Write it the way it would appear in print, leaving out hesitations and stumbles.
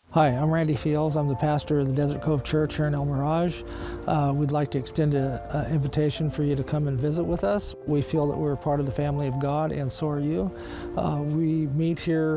Hi, I'm Randy Fields. I'm the pastor of the Desert Cove Church here in El Mirage. We'd like to extend an invitation for you to come and visit with us. We feel that we're part of the family of God, and so are you. We meet here